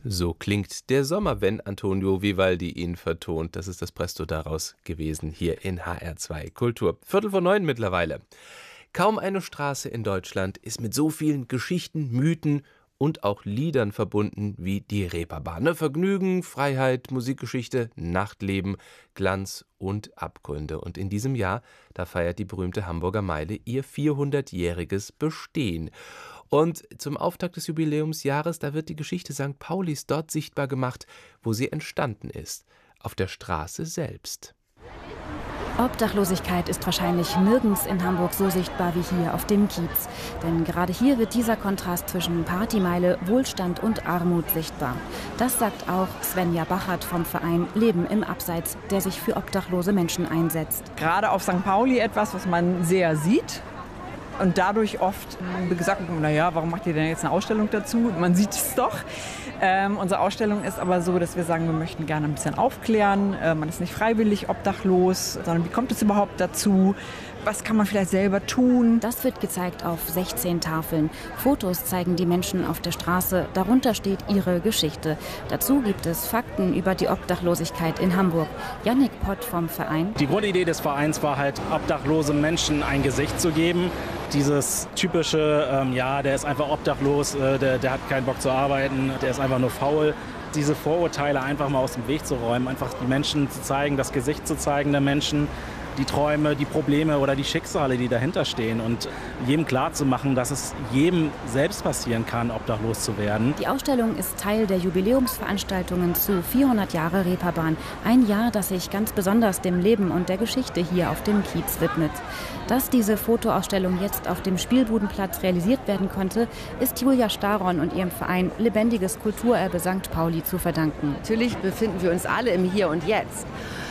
So klingt der Sommer, wenn Antonio Vivaldi ihn vertont. Das ist das Presto daraus gewesen, hier in HR2 Kultur. 8:45 mittlerweile. Kaum eine Straße in Deutschland ist mit so vielen Geschichten, Mythen und auch Liedern verbunden wie die Reeperbahn. Vergnügen, Freiheit, Musikgeschichte, Nachtleben, Glanz und Abgründe. Und in diesem Jahr, da feiert die berühmte Hamburger Meile ihr 400-jähriges Bestehen. Und zum Auftakt des Jubiläumsjahres, da wird die Geschichte St. Paulis dort sichtbar gemacht, wo sie entstanden ist, auf der Straße selbst. Obdachlosigkeit ist wahrscheinlich nirgends in Hamburg so sichtbar wie hier auf dem Kiez. Denn gerade hier wird dieser Kontrast zwischen Partymeile, Wohlstand und Armut sichtbar. Das sagt auch Svenja Bachert vom Verein Leben im Abseits, der sich für obdachlose Menschen einsetzt. Gerade auf St. Pauli etwas, was man sehr sieht. Und dadurch oft gesagt, naja, warum macht ihr denn jetzt eine Ausstellung dazu? Man sieht es doch. Unsere Ausstellung ist aber so, dass wir sagen, wir möchten gerne ein bisschen aufklären. Man ist nicht freiwillig obdachlos, sondern wie kommt es überhaupt dazu? Was kann man vielleicht selber tun? Das wird gezeigt auf 16 Tafeln. Fotos zeigen die Menschen auf der Straße. Darunter steht ihre Geschichte. Dazu gibt es Fakten über die Obdachlosigkeit in Hamburg. Jannik Pott vom Verein. Die Grundidee des Vereins war halt, obdachlosen Menschen ein Gesicht zu geben. Dieses typische, der ist einfach obdachlos, der hat keinen Bock zu arbeiten, der ist einfach nur faul. Diese Vorurteile einfach mal aus dem Weg zu räumen, einfach die Menschen zu zeigen, das Gesicht zu zeigen der Menschen, die Träume, die Probleme oder die Schicksale, die dahinter stehen und jedem klarzumachen, dass es jedem selbst passieren kann, obdachlos zu werden. Die Ausstellung ist Teil der Jubiläumsveranstaltungen zu 400 Jahre Reeperbahn. Ein Jahr, das sich ganz besonders dem Leben und der Geschichte hier auf dem Kiez widmet. Dass diese Fotoausstellung jetzt auf dem Spielbudenplatz realisiert werden konnte, ist Julia Staron und ihrem Verein Lebendiges Kulturerbe St. Pauli zu verdanken. Natürlich befinden wir uns alle im Hier und Jetzt.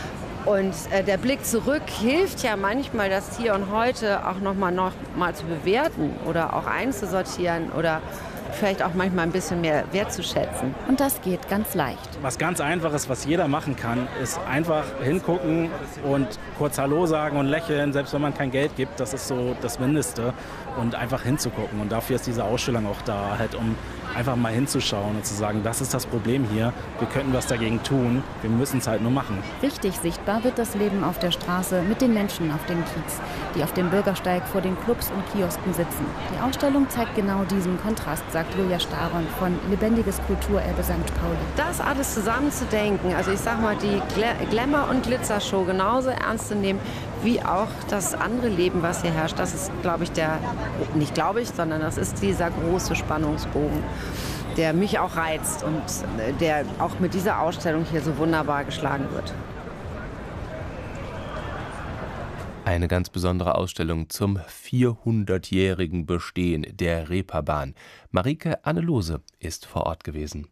Und der Blick zurück hilft ja manchmal, das Hier und Heute auch noch mal zu bewerten oder auch einzusortieren oder vielleicht auch manchmal ein bisschen mehr wertzuschätzen. Und das geht ganz leicht. Was ganz Einfaches, was jeder machen kann, ist einfach hingucken und kurz Hallo sagen und lächeln, selbst wenn man kein Geld gibt. Das ist so das Mindeste. Und einfach hinzugucken. Und dafür ist diese Ausstellung auch da, halt, um einfach mal hinzuschauen und zu sagen, das ist das Problem hier, wir könnten was dagegen tun, wir müssen es halt nur machen. Richtig sichtbar wird das Leben auf der Straße mit den Menschen auf dem Kiez, die auf dem Bürgersteig vor den Clubs und Kiosken sitzen. Die Ausstellung zeigt genau diesen Kontrast, sagt Julia Staron von Lebendiges Kulturerbe St. Pauli. Das alles zusammenzudenken, also ich sag mal, die Glamour- und Glitzershow genauso ernst zu nehmen, wie auch das andere Leben, was hier herrscht, das ist, glaube ich, sondern das ist dieser große Spannungsbogen, der mich auch reizt und der auch mit dieser Ausstellung hier so wunderbar geschlagen wird. Eine ganz besondere Ausstellung zum 400-jährigen Bestehen der Reeperbahn. Marike Annelose ist vor Ort gewesen.